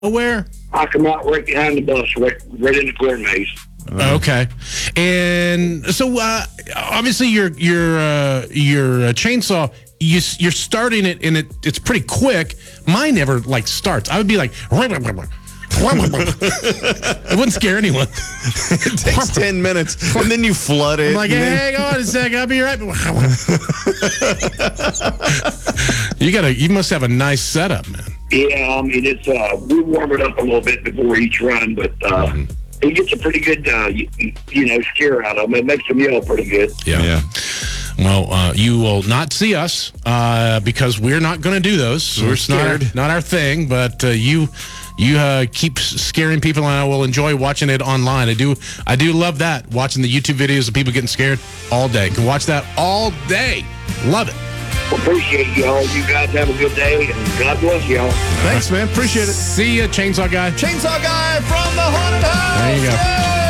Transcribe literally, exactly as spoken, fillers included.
Where? I come out right behind the bus, right, right in the corn maze. Okay, and so uh, obviously your your uh, your uh, chainsaw, you you're starting it and it it's pretty quick. Mine never like starts. I would be like, it wouldn't scare anyone. It takes ten minutes, and then you flood it. I'm like, hey, then... hang on a second, I'll be right back. You gotta, you must have a nice setup, man. Yeah, I mean it's uh, we warm it up a little bit before each run, but uh, mm-hmm. it gets a pretty good uh, you, you know scare out of them. It makes them yell pretty good. Yeah. yeah. Well, uh, you will not see us uh, because we're not going to do those. We're it's scared. Not, not our thing, but uh, you you uh, keep scaring people, and I will enjoy watching it online. I do I do love that, watching the YouTube videos of people getting scared all day. Can watch that all day. Love it. Well, appreciate y'all. You guys have a good day, and God bless y'all. Thanks, man. Appreciate it. See ya, Chainsaw Guy. Chainsaw Guy from the Haunted House. There you go. Yeah.